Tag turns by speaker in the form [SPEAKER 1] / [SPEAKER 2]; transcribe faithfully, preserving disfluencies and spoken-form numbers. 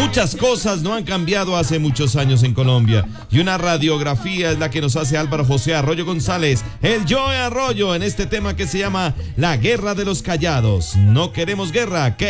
[SPEAKER 1] Muchas cosas no han cambiado hace muchos años en Colombia y una radiografía es la que nos hace Álvaro José Arroyo González, el Joe Arroyo, en este tema que se llama La Guerra de los Callados. No queremos guerra, que